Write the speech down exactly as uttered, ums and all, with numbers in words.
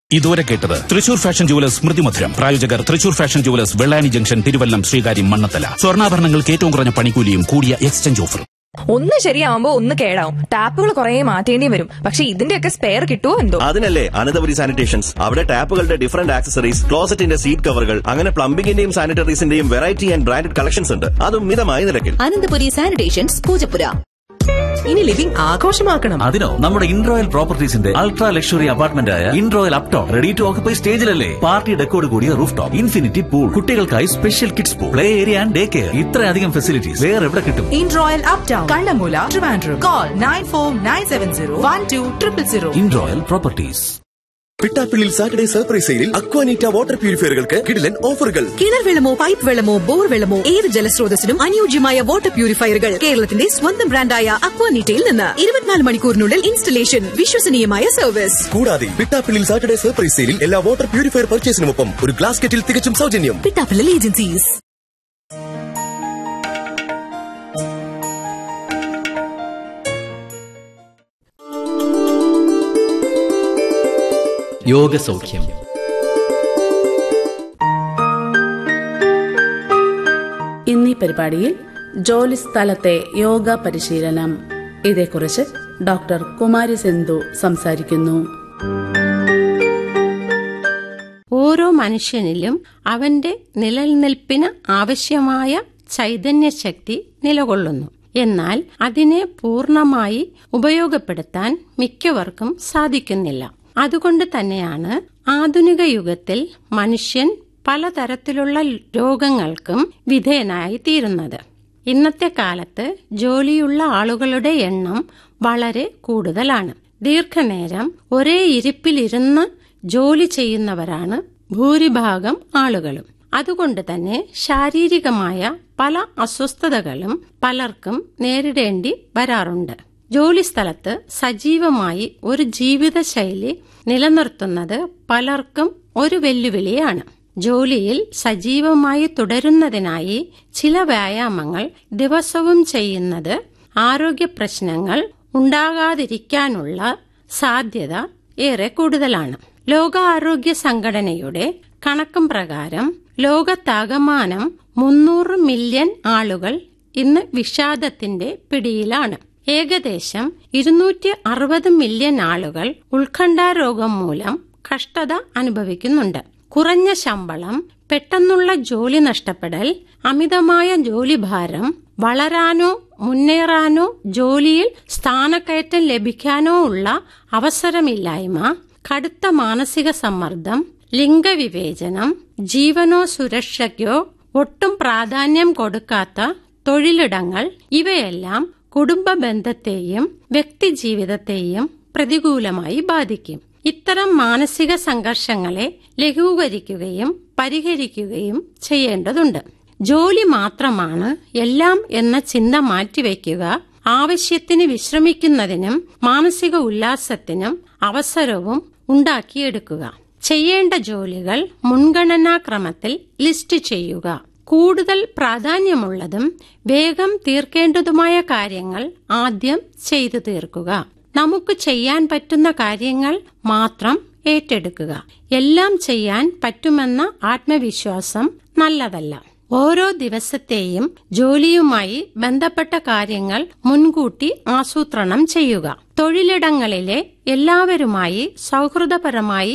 ഇതുവരെ കേട്ടത് Thrissur fashion jewellers സ്മൃതി മധുരം. പ്രായോജകർ Thrissur fashion jewellers, Vellani junction, Thiruvallam, Sreekaryam, Mannathala. സ്വർണ്ണാഭരണങ്ങൾക്ക് ഏറ്റവും കുറഞ്ഞ പണിക്കൂലിയും കൂടിയ എക്സ്ചേഞ്ച് ഓഫറും. ഒന്ന് ശരിയാവുമ്പോ ഒന്ന് കേടാവും. ടാപ്പുകൾ കുറെ മാറ്റേണ്ടി വരും. പക്ഷെ ഇതിന്റെയൊക്കെ സ്പെയർ കിട്ടുമോ എന്തോ? അതിനല്ലേ അനന്തപുരി സാനിറ്റേഷൻസ്. അവിടെ ടാപ്പുകളുടെ ഡിഫറന്റ് ആക്സസറീസ്, ക്ലോസറ്റിന്റെ സീറ്റ് കവറുകൾ, അങ്ങനെ പ്ലംബിംഗിന്റെയും സാനിറ്ററീസിന്റെയും വെറൈറ്റി ആൻഡ് ബ്രാൻഡഡ് കളക്ഷൻസ് ഉണ്ട്. അതും മിതമായ നിരക്കിൽ. അനന്തപുരി സാനിറ്റേഷൻസ്, പൂജപ്പുര. ഇനി ലിവിംഗ് ആഘോഷമാക്കണം. അതിനോ നമ്മുടെ ഇൻറോയൽ പ്രോപ്പർട്ടീസിന്റെ അൾട്രാ ലക്ഷറി അപ്പാർട്ട്മെന്റ് ആയ ഇൻറോയൽ Upton ready to occupy സ്റ്റേജിലല്ലേ. Party ഡെക്കോട് കൂടിയ റൂഫ് ടോപ്പ്, ഇൻഫിനിറ്റി പൂൾ, കുട്ടികൾക്കായി special kids pool, play area and day care. ഇത്രയധികം ഫെസിലിറ്റീസ് വേറെ എവിടെ കിട്ടും? ഇൻറോയൽ uptown, Kallamoola, Trivandrum. Call nine four nine seven zero one two triple zero. ഇൻറോയൽ properties. Pittappillil Saturday surprise സെയിലിൽ Aquaneeta water പ്യൂരിഫയറുകൾക്ക് കിടിലൻ ഓഫറുകൾ. കിണർ വെള്ളമോ പൈപ്പ് വെള്ളമോ ബോർ വെള്ളമോ ഏത് ജലസ്രോതസ്സിനും അനുയോജ്യമായ വാട്ടർ പ്യൂരിഫയറുകൾ കേരളത്തിന്റെ സ്വന്തം ബ്രാൻഡായ അക്വാനീറ്റയിൽ നിന്ന് ഇരുപത്തിനാല് മണിക്കൂറിനുള്ളിൽ ഇൻസ്റ്റലേഷൻ, വിശ്വസനീയമായ സർവീസ്. കൂടാതെ പിട്ടാപ്പിള്ളിൽ സാറ്റർഡേ സർപ്രൈസ് സെയിലിൽ എല്ലാ വാട്ടർ പ്യൂരിഫയർ പർച്ചേസിനുമൊപ്പം ഒരു ഗ്ലാസ് കെറ്റിൽ തികച്ചും സൗജന്യം. പിട്ടാപ്പിള്ളി ഏജൻസീസ്. യോഗസൗഖ്യം. ഇന്നീ പരിപാടിയിൽ ജോലിസ്ഥലത്തെ യോഗ പരിശീലനം, ഇതേക്കുറിച്ച് ഡോക്ടർ കുമാരി സിന്ധു സംസാരിക്കുന്നു. ഓരോ മനുഷ്യനിലും അവന്റെ നിലനിൽപ്പിന് ആവശ്യമായ ചൈതന്യശക്തി നിലകൊള്ളുന്നു. എന്നാൽ അതിനെ പൂർണ്ണമായി ഉപയോഗപ്പെടുത്താൻ മിക്കവർക്കും സാധിക്കുന്നില്ല. അതുകൊണ്ട് തന്നെയാണ് ആധുനിക യുഗത്തിൽ മനുഷ്യൻ പലതരത്തിലുള്ള രോഗങ്ങൾക്കും വിധേയനായി തീരുന്നത്. ഇന്നത്തെ കാലത്ത് ജോലിയുള്ള ആളുകളുടെ എണ്ണം വളരെ കൂടുതലാണ്. ദീർഘനേരം ഒരേ ഇരിപ്പിലിരുന്ന് ജോലി ചെയ്യുന്നവരാണ് ഭൂരിഭാഗം ആളുകളും. അതുകൊണ്ട് തന്നെ ശാരീരികമായ പല അസ്വസ്ഥതകളും പലർക്കും നേരിടേണ്ടി വരാറുണ്ട്. ജോലിസ്ഥലത്ത് സജീവമായി ഒരു ജീവിതശൈലി നിലനിർത്തുന്നത് പലർക്കും ഒരു വെല്ലുവിളിയാണ്. ജോലിയിൽ സജീവമായി തുടരുന്നതിനായി ചില വ്യായാമങ്ങൾ ദിവസവും ചെയ്യുന്നത് ആരോഗ്യ പ്രശ്നങ്ങൾ ഉണ്ടാകാതിരിക്കാനുള്ള സാധ്യത ഏറെ കൂടുതലാണ്. ലോകാരോഗ്യ സംഘടനയുടെ കണക്കും പ്രകാരം ലോകത്താകമാനം മുന്നൂറ് മില്യൺ ആളുകൾ ഇന്ന് വിഷാദത്തിന്റെ പിടിയിലാണ്. ഏകദേശം ഇരുന്നൂറ്റി അറുപത് മില്യൺ ആളുകൾ ഉത്കണ്ഠാരോഗം മൂലം കഷ്ടത അനുഭവിക്കുന്നുണ്ട്. കുറഞ്ഞ ശമ്പളം, പെട്ടെന്നുള്ള ജോലി നഷ്ടപ്പെടൽ, അമിതമായ ജോലിഭാരം, വളരാനോ മുന്നേറാനോ ജോലിയിൽ സ്ഥാനക്കയറ്റം ലഭിക്കാനോ ഉള്ള അവസരമില്ലായ്മ, കടുത്ത മാനസിക സമ്മർദ്ദം, ലിംഗവിവേചനം, ജീവനോ സുരക്ഷയ്ക്കോ ഒട്ടും പ്രാധാന്യം കൊടുക്കാത്ത തൊഴിലിടങ്ങൾ, ഇവയെല്ലാം കുടുംബ ബന്ധത്തെയും വ്യക്തിജീവിതത്തെയും പ്രതികൂലമായി ബാധിക്കും. ഇത്തരം മാനസിക സംഘർഷങ്ങളെ ലഘൂകരിക്കുകയും പരിഹരിക്കുകയും ചെയ്യേണ്ടതുണ്ട്. ജോലി മാത്രമാണ് എല്ലാം എന്ന ചിന്ത മാറ്റിവെക്കുക. ആവശ്യത്തിന് വിശ്രമിക്കുന്നതിനും മാനസിക ഉല്ലാസത്തിനും അവസരവും ഉണ്ടാക്കിയെടുക്കുക. ചെയ്യേണ്ട ജോലികൾ മുൻഗണനാക്രമത്തിൽ ലിസ്റ്റ് ചെയ്യുക. കൂടുതൽ പ്രാധാന്യമുള്ളതും വേഗം തീർക്കേണ്ടതുമായ കാര്യങ്ങൾ ആദ്യം ചെയ്തു തീർക്കുക. നമുക്ക് ചെയ്യാൻ പറ്റുന്ന കാര്യങ്ങൾ മാത്രം ഏറ്റെടുക്കുക. എല്ലാം ചെയ്യാൻ പറ്റുമെന്ന ആത്മവിശ്വാസം നല്ലതല്ല. ഓരോ ദിവസത്തെയും ജോലിയുമായി ബന്ധപ്പെട്ട കാര്യങ്ങൾ മുൻകൂട്ടി ആസൂത്രണം ചെയ്യുക. തൊഴിലിടങ്ങളിലെ എല്ലാവരുമായി സൗഹൃദപരമായി